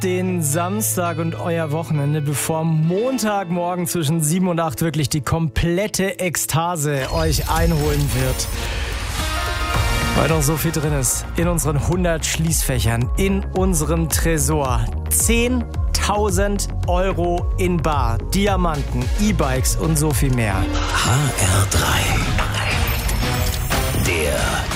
den Samstag und euer Wochenende, bevor Montagmorgen zwischen 7 und 8 wirklich die komplette Ekstase euch einholen wird. Weil noch so viel drin ist in unseren 100 Schließfächern, in unserem Tresor. 10.000 Euro in bar, Diamanten, E-Bikes und so viel mehr. HR3. Der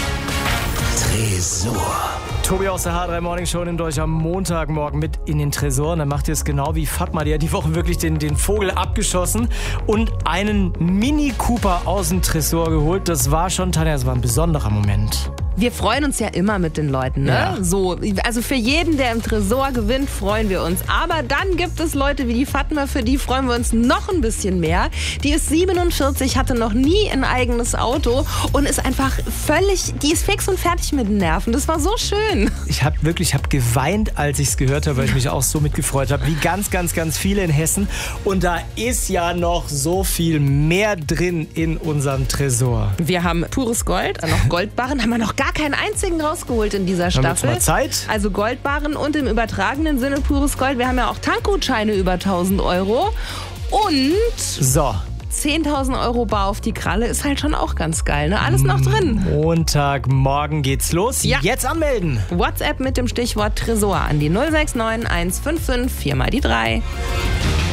Tresor. Tobi aus der H3 Morning Show nimmt euch am Montagmorgen mit in den Tresor. Und dann macht ihr es genau wie Fatma. Die hat die Woche wirklich den Vogel abgeschossen und einen Mini Cooper aus dem Tresor geholt. Das war schon, Tanja, das war ein besonderer Moment. Wir freuen uns ja immer mit den Leuten, ne? Ja. So, also für jeden, der im Tresor gewinnt, freuen wir uns. Aber dann gibt es Leute wie die Fatma, für die freuen wir uns noch ein bisschen mehr. Die ist 47, hatte noch nie ein eigenes Auto und ist einfach die ist fix und fertig mit den Nerven. Das war so schön. Ich habe geweint, als ich es gehört habe, weil ich mich auch so mitgefreut habe, wie ganz, ganz, ganz viele in Hessen. Und da ist ja noch so viel mehr drin in unserem Tresor. Wir haben pures Gold, noch Goldbarren, haben wir noch gar keinen einzigen rausgeholt in dieser Haben wir jetzt Staffel. mal Zeit? Also Goldbarren und im übertragenen Sinne pures Gold. Wir haben ja auch Tankgutscheine über 1.000 Euro und So. 10.000 Euro bar auf die Kralle ist halt schon auch ganz geil, ne? Alles noch drin. Montagmorgen geht's los. Ja. Jetzt anmelden. WhatsApp mit dem Stichwort Tresor an die 069 155 4 mal die 3.